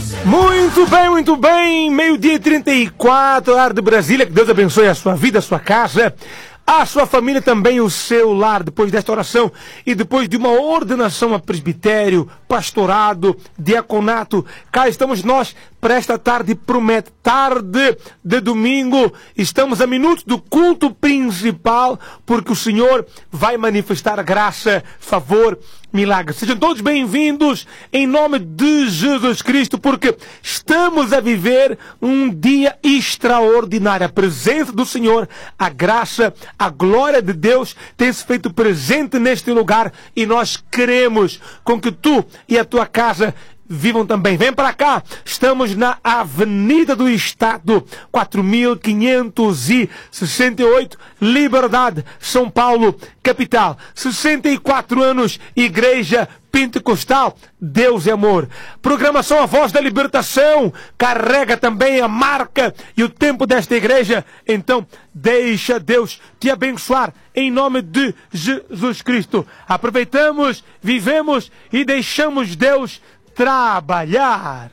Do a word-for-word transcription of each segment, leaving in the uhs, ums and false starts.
Muito bem, muito bem. Meio-dia e trinta e quatro, horário de Brasília. Que Deus abençoe a sua vida, a sua casa, a sua família também, o seu lar. Depois desta oração e depois de uma ordenação a presbitério, pastorado, diaconato, cá estamos nós para esta tarde, promete, tarde de domingo. Estamos a minutos do culto principal, porque o Senhor vai manifestar graça, favor, milagre. Sejam todos bem-vindos em nome de Jesus Cristo, porque estamos a viver um dia extraordinário. A presença do Senhor, a graça, a glória de Deus tem se feito presente neste lugar e nós queremos com que tu e a tua casa vivam também. Vem para cá. Estamos na Avenida do Estado, quatro mil quinhentos e sessenta e oito, Liberdade, São Paulo, capital. sessenta e quatro anos, Igreja Pentecostal, Deus é Amor. Programação A Voz da Libertação carrega também a marca e o tempo desta igreja. Então, deixa Deus te abençoar em nome de Jesus Cristo. Aproveitamos, vivemos e deixamos Deus trabalhar.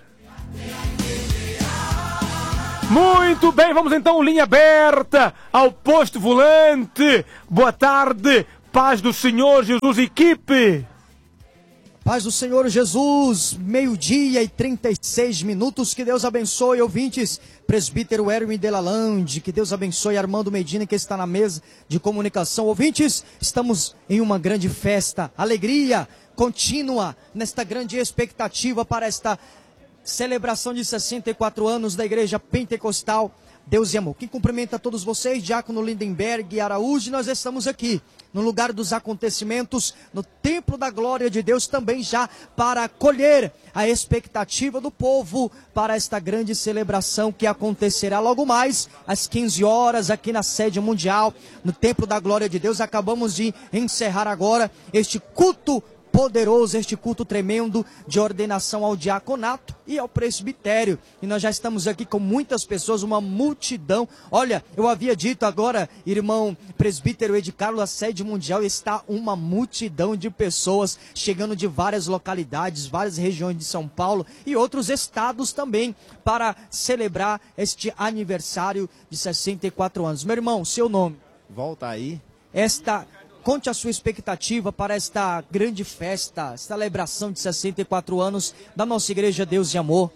Muito bem, vamos então, linha aberta ao posto volante. Boa tarde, paz do Senhor Jesus, equipe. Paz do Senhor Jesus, meio-dia e trinta e seis minutos, que Deus abençoe, ouvintes, presbítero Erwin Delalande, que Deus abençoe Armando Medina, que está na mesa de comunicação. Ouvintes, estamos em uma grande festa, alegria contínua, nesta grande expectativa para esta celebração de sessenta e quatro anos da Igreja Pentecostal, Deus e Amor. Quem cumprimenta todos vocês, Diácono Lindenberg Araújo, nós estamos aqui no lugar dos acontecimentos, no Templo da Glória de Deus, também já para colher a expectativa do povo para esta grande celebração que acontecerá logo mais às quinze horas aqui na sede mundial, no Templo da Glória de Deus. Acabamos de encerrar agora este culto poderoso, este culto tremendo de ordenação ao diaconato e ao presbitério. E nós já estamos aqui com muitas pessoas, uma multidão. Olha, eu havia dito agora, irmão presbítero Ed Carlos, a sede mundial está uma multidão de pessoas chegando de várias localidades, várias regiões de São Paulo e outros estados também para celebrar este aniversário de sessenta e quatro anos. Meu irmão, seu nome? Volta aí. Esta... Conte a sua expectativa para esta grande festa, celebração de sessenta e quatro anos da nossa Igreja Deus e Amor.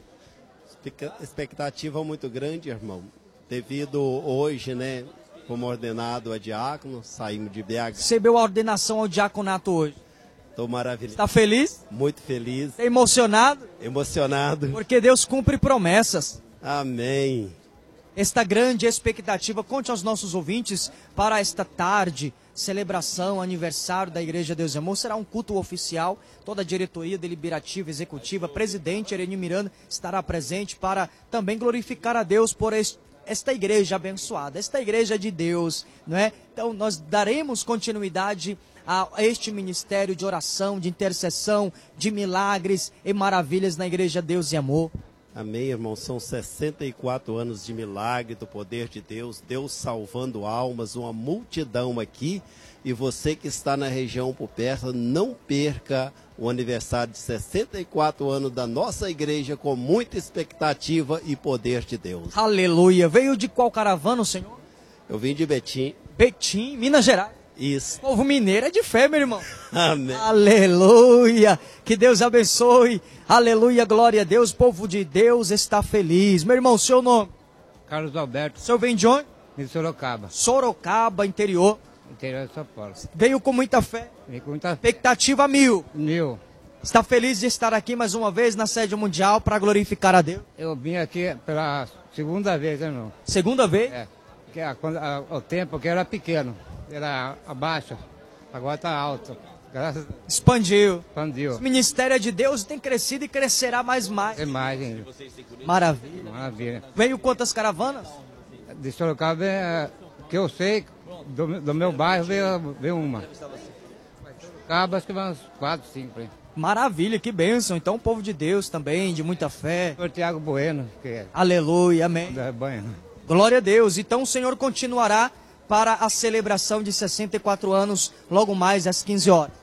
Expectativa muito grande, irmão. Devido hoje, né, como ordenado a diácono, saímos de B H. Recebeu a ordenação ao diaconato hoje. Estou maravilhoso. Está feliz? Muito feliz. Está emocionado? Emocionado. Porque Deus cumpre promessas. Amém. Esta grande expectativa, conte aos nossos ouvintes para esta tarde, celebração, aniversário da Igreja Deus e Amor. Será um culto oficial, toda a diretoria deliberativa, executiva, presidente Ereni Miranda estará presente para também glorificar a Deus por este, esta igreja abençoada, esta igreja de Deus, não é? Então nós daremos continuidade a este ministério de oração, de intercessão, de milagres e maravilhas na Igreja Deus e Amor. Amém, irmão. São sessenta e quatro anos de milagre do poder de Deus, Deus salvando almas, uma multidão aqui. E você que está na região por perto, não perca o aniversário de sessenta e quatro anos da nossa igreja com muita expectativa e poder de Deus. Aleluia. Veio de qual caravana, Senhor? Eu vim de Betim. Betim, Minas Gerais. Isso. Povo mineiro é de fé, meu irmão. Amém. Aleluia. Que Deus abençoe. Aleluia, glória a Deus. O povo de Deus está feliz. Meu irmão, seu nome? Carlos Alberto. O senhor vem de onde? De Sorocaba. Sorocaba, interior. Interior de São Paulo. Veio com muita fé. Veio com muita expectativa mil. Mil. Está feliz de estar aqui mais uma vez na sede mundial para glorificar a Deus? Eu vim aqui pela segunda vez, né, irmão? Segunda vez? É. Porque a, quando, a, o tempo que era pequeno, era abaixo, agora está alto. Graças a Deus. Expandiu. Expandiu. O ministério é de Deus tem crescido e crescerá mais mais. É mais, hein? Maravilha. Maravilha. Veio quantas caravanas? De Sorocaba, é, que eu sei, do, do meu bairro veio, veio uma. Sorocaba, acho que vai uns quatro, cinco. Hein? Maravilha, que bênção. Então o povo de Deus também, de muita fé. O Tiago Bueno, que é. Aleluia, amém. Da banha. Glória a Deus. Então o Senhor continuará para a celebração de sessenta e quatro anos, logo mais às quinze horas.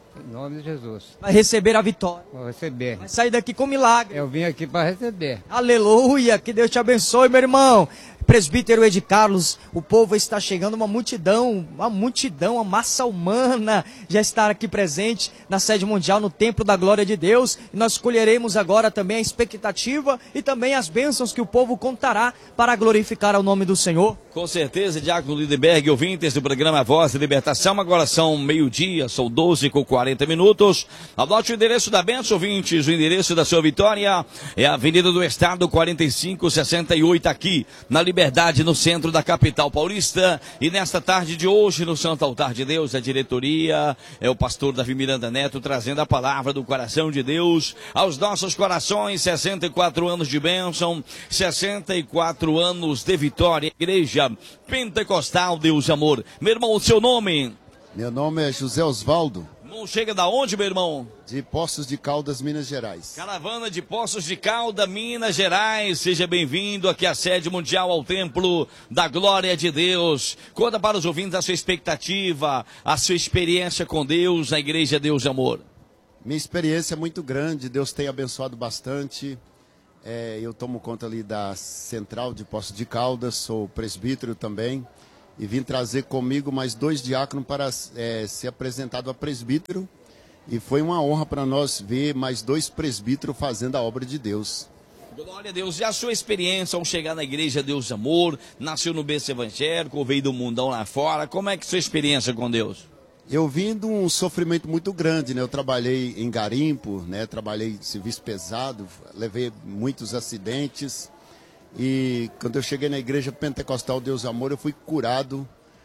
Em nome de Jesus. Vai receber a vitória. Vou receber. Vai sair daqui com milagre. Eu vim aqui para receber. Aleluia, que Deus te abençoe, meu irmão. Presbítero Ed Carlos, o povo está chegando, uma multidão, uma multidão, uma massa humana já está aqui presente na sede mundial, no Templo da Glória de Deus. E nós colheremos agora também a expectativa e também as bênçãos que o povo contará para glorificar ao nome do Senhor. Com certeza, Diácono Lindenberg, ouvintes do programa Voz de Libertação, agora são meio-dia, são doze com quarenta minutos. Anote o endereço da bênção, ouvintes, o endereço da sua vitória é a Avenida do Estado, quarenta e cinco sessenta e oito, aqui na Liberdade, no centro da capital paulista. E nesta tarde de hoje, no Santo Altar de Deus, a diretoria é o pastor Davi Miranda Neto, trazendo a palavra do coração de Deus aos nossos corações. Sessenta e quatro anos de bênção, sessenta e quatro anos de vitória. Igreja Pentecostal Deus de Amor. Meu irmão, o seu nome? Meu nome é José Osvaldo. Não chega da onde, meu irmão? De Poços de Caldas, Minas Gerais. Caravana de Poços de Caldas, Minas Gerais. Seja bem-vindo aqui à sede mundial, ao Templo da Glória de Deus. Conta para os ouvintes a sua expectativa, a sua experiência com Deus, na Igreja Deus de Amor. Minha experiência é muito grande, Deus tem abençoado bastante. É, eu tomo conta ali da central de Poços de Caldas, sou presbítero também. E vim trazer comigo mais dois diáconos para é, ser apresentado a presbítero. E foi uma honra para nós ver mais dois presbíteros fazendo a obra de Deus. Glória a Deus. E a sua experiência ao chegar na Igreja Deus de Amor? Nasceu no berço evangélico, veio do mundão lá fora. Como é que é a sua experiência com Deus? Eu vim de um sofrimento muito grande, né? Eu trabalhei em garimpo, né? Trabalhei em serviço pesado, levei muitos acidentes. E quando eu cheguei na Igreja Pentecostal Deus Amor, eu fui curado,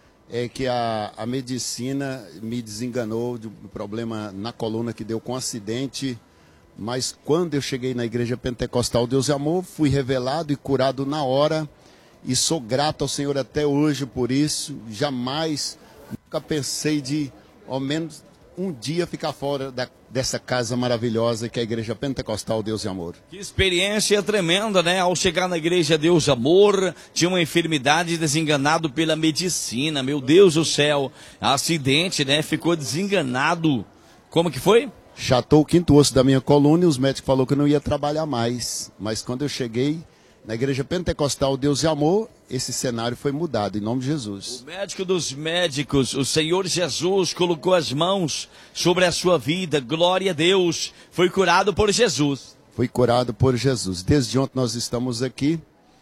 é que a, a medicina me desenganou de um problema na coluna que deu com um acidente. Mas quando eu cheguei na Igreja Pentecostal Deus Amor, fui revelado e curado na hora. E sou grato ao Senhor até hoje por isso. Jamais, nunca pensei de, ao menos um dia, ficar fora da, dessa casa maravilhosa que é a Igreja Pentecostal Deus de Amor. Que experiência tremenda, né? Ao chegar na Igreja Deus de Amor, tinha uma enfermidade, desenganado pela medicina. Meu Deus do céu, acidente, né? Ficou desenganado. Como que foi? Chatou o quinto osso da minha coluna e os médicos falaram que eu não ia trabalhar mais. Mas quando eu cheguei na Igreja Pentecostal Deus de Amor, esse cenário foi mudado, em nome de Jesus. O médico dos médicos, o Senhor Jesus, colocou as mãos sobre a sua vida. Glória a Deus. Foi curado por Jesus. Foi curado por Jesus. Desde ontem nós estamos aqui.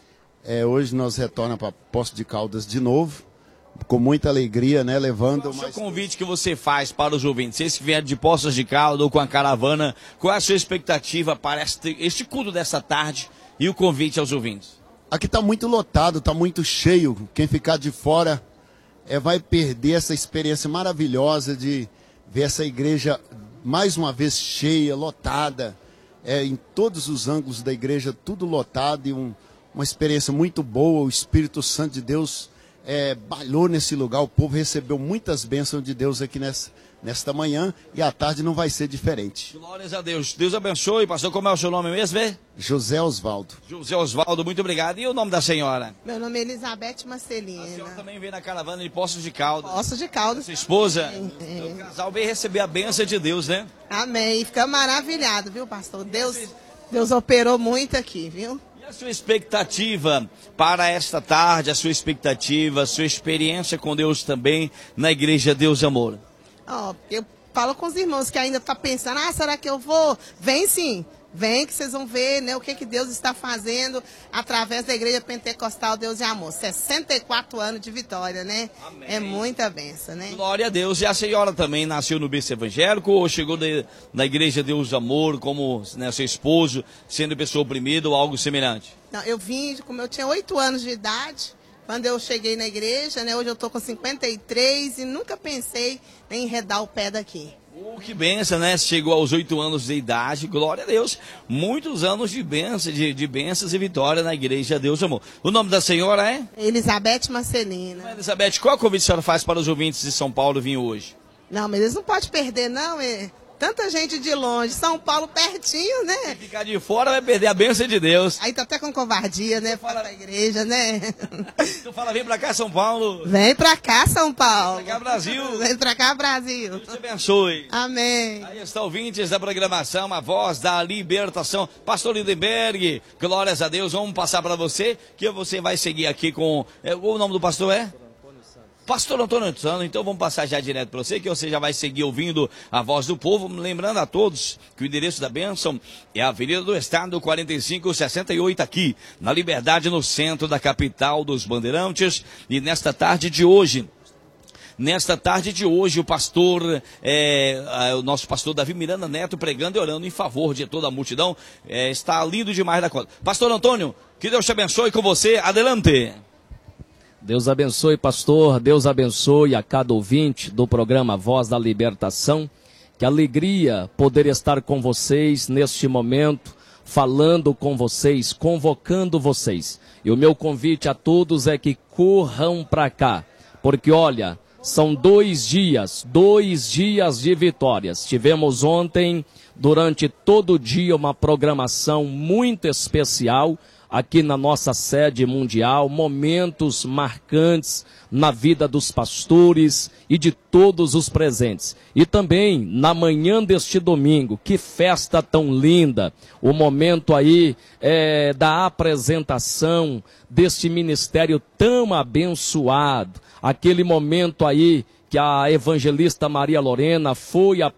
É, hoje nós retornamos para Poços de Caldas de novo. Com muita alegria, né? Levando. Qual é o seu convite que você faz para os ouvintes? Vocês que vieram de Poços de Caldas ou com a caravana, qual é a sua expectativa para este, este culto dessa tarde e o convite aos ouvintes? Aqui está muito lotado, está muito cheio. Quem ficar de fora é, vai perder essa experiência maravilhosa de ver essa igreja mais uma vez cheia, lotada. É, em todos os ângulos da igreja, tudo lotado e um, uma experiência muito boa. O Espírito Santo de Deus é, bailou nesse lugar. O povo recebeu muitas bênçãos de Deus aqui nessa, nesta manhã e à tarde não vai ser diferente. Glórias a Deus. Deus abençoe. Pastor, como é o seu nome mesmo, é? José Osvaldo. José Osvaldo, muito obrigado. E o nome da senhora? Meu nome é Elizabeth Marcelina. A senhora também veio na caravana de Poços de Caldas. Poços de Caldas. Sua esposa? É. O casal veio receber a bênção de Deus, né? Amém. E fica maravilhado, viu, pastor? Deus, Deus operou muito aqui, viu? E a sua expectativa para esta tarde, a sua expectativa, a sua experiência com Deus também na Igreja Deus de Amor? Ó, oh, eu falo com os irmãos que ainda estão pensando, ah, será que eu vou? Vem sim. Vem que vocês vão ver, né, o que, que Deus está fazendo através da Igreja Pentecostal Deus de Amor. sessenta e quatro anos de vitória, né? Amém. É muita bênção, né? Glória a Deus. E a senhora também nasceu no berço evangélico ou chegou de, na Igreja Deus de Amor como, né, seu esposo, sendo pessoa oprimida ou algo semelhante? Não, eu vim, como eu tinha oito anos de idade, quando eu cheguei na igreja, né? Hoje eu estou com cinquenta e três e nunca pensei em enredar o pé daqui. Oh, que benção, né? Chegou aos oito anos de idade, glória a Deus. Muitos anos de bênçãos, de, de bênçãos e vitória na Igreja Deus de Amor. O nome da senhora é? Elizabeth Marcelina. Elizabeth, qual a convite a senhora faz para os ouvintes de São Paulo vir hoje? Não, mas eles não podem perder, não. É tanta gente de longe, São Paulo pertinho, né? Se ficar de fora vai perder a bênção de Deus. Aí tá até com covardia, né? Fala pra igreja, né? Tu fala, vem pra cá, São Paulo. Vem pra cá, São Paulo. Vem pra cá, Brasil. Vem pra cá, Brasil. Deus te abençoe. Amém. Aí está ouvintes da programação, a voz da libertação. Pastor Lindenberg, glórias a Deus. Vamos passar para você, que você vai seguir aqui com... É, o nome do pastor é? Pastor Antônio Santos, então vamos passar já direto para você, que você já vai seguir ouvindo a voz do povo. Lembrando a todos que o endereço da bênção é a Avenida do Estado, quarenta e cinco sessenta e oito, aqui, na Liberdade, no centro da capital dos Bandeirantes. E nesta tarde de hoje, nesta tarde de hoje, o pastor, é, o nosso pastor Davi Miranda Neto, pregando e orando em favor de toda a multidão, é, está lindo demais da conta. Pastor Antônio, que Deus te abençoe com você, adelante. Deus abençoe, pastor, Deus abençoe a cada ouvinte do programa Voz da Libertação. Que alegria poder estar com vocês neste momento, falando com vocês, convocando vocês. E o meu convite a todos é que corram para cá, porque olha, são dois dias, dois dias de vitórias. Tivemos ontem, durante todo o dia, uma programação muito especial, aqui na nossa sede mundial, momentos marcantes na vida dos pastores e de todos os presentes. E também, na manhã deste domingo, que festa tão linda, o momento aí é, da apresentação deste ministério tão abençoado, aquele momento aí que a evangelista Maria Lorena foi apresentada,